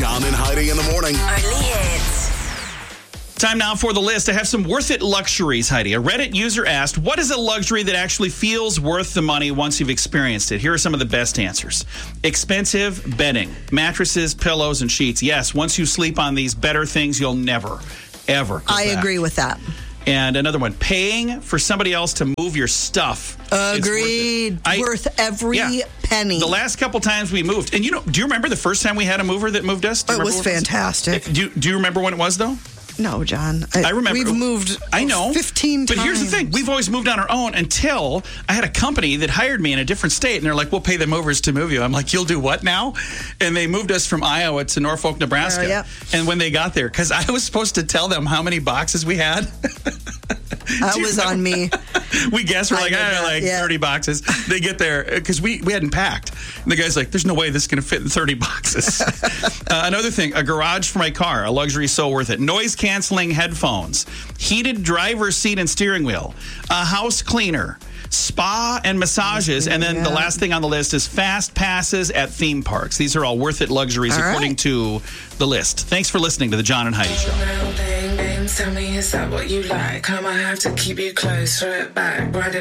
John and Heidi in the morning. Only hits. Time now for the list. I have some worth it luxuries, Heidi. A Reddit user asked, what is a luxury that actually feels worth the money once you've experienced it? Here are some of the best answers. Expensive bedding, mattresses, pillows, and sheets. Yes, once you sleep on these better things, you'll never, ever go I back. agree with that. And another one, paying for somebody else to move your stuff. Agreed. Worth every penny. The last couple times we moved, and do you remember the first time we had a mover that moved us? It was fantastic. Do you remember when it was, though? No, John. I remember. We've moved 15 times. But here's the thing. We've always moved on our own until I had a company that hired me in a different state. And they're like, we'll pay the movers to move you. I'm like, you'll do what now? And they moved us from Iowa to Norfolk, Nebraska. Yep. And when they got there, because I was supposed to tell them how many boxes we had. That was on me. We guessed, we're like, 30 boxes. They get there, because we hadn't packed. And the guy's like, there's no way this is going to fit in 30 boxes. Another thing, a garage for my car, a luxury so worth it. Noise-canceling headphones, heated driver's seat and steering wheel, a house cleaner, spa and massages, and then the last thing on the list is fast passes at theme parks. These are all worth it luxuries according to the list. Thanks for listening to the John and Heidi Show. Tell me, is that what you like? I might have to keep you close, throw it back, ride it